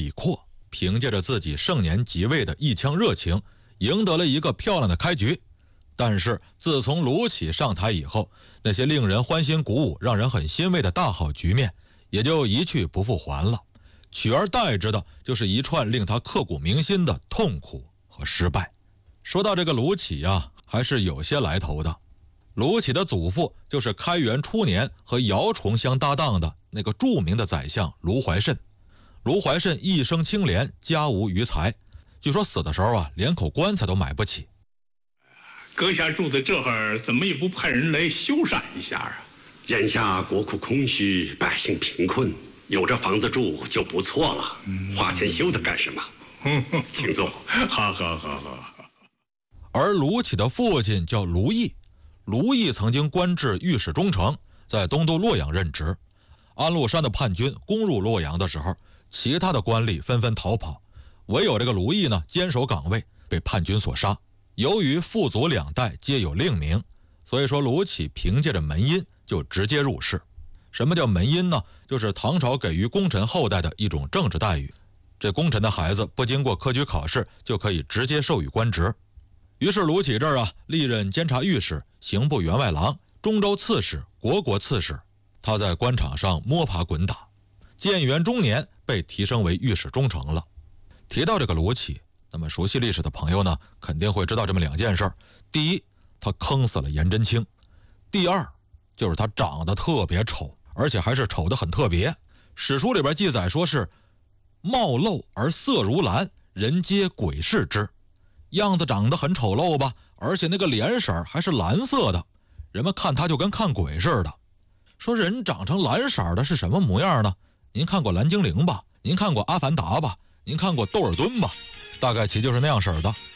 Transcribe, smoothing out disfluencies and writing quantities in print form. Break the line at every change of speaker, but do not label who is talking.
李阔凭借着自己盛年即位的一腔热情，赢得了一个漂亮的开局。但是自从卢杞上台以后，那些令人欢欣鼓舞、让人很欣慰的大好局面也就一去不复还了，取而代之的就是一串令他刻骨铭心的痛苦和失败。说到这个卢杞啊，还是有些来头的。卢杞的祖父就是开元初年和姚崇相搭档的那个著名的宰相卢怀慎。卢怀慎一生清廉，家无余财，据说死的时候啊，连口棺材都买不起。
阁下住在这儿，怎么也不派人来修缮一下啊？
眼下国库空虚，百姓贫困，有这房子住就不错了。花钱修它干什么？请坐。
好。
而卢杞的父亲叫卢毅，卢毅曾经官至御史中丞，在东都洛阳任职。安禄山的叛军攻入洛阳的时候，其他的官吏纷纷逃跑，唯有这个卢毅呢坚守岗位，被叛军所杀。由于父祖两代皆有令名，所以说卢杞凭借着门荫就直接入仕。什么叫门荫呢？就是唐朝给予功臣后代的一种政治待遇。这功臣的孩子不经过科举考试，就可以直接授予官职。于是卢杞这儿啊，历任监察御史、刑部员外郎、中州刺史、国刺史。他在官场上摸爬滚打，建元中年被提升为御史中丞了。提到这个卢杞，那么熟悉历史的朋友呢，肯定会知道这么两件事。第一，他坑死了颜真卿；第二，就是他长得特别丑，而且还是丑得很特别。史书里边记载说是貌陋而色如蓝，人皆鬼视之。样子长得很丑陋吧，而且那个脸色还是蓝色的，人们看他就跟看鬼似的。说人长成蓝色的是什么模样呢？您看过蓝精灵吧？您看过阿凡达吧？您看过窦尔敦吧？大概其就是那样式的。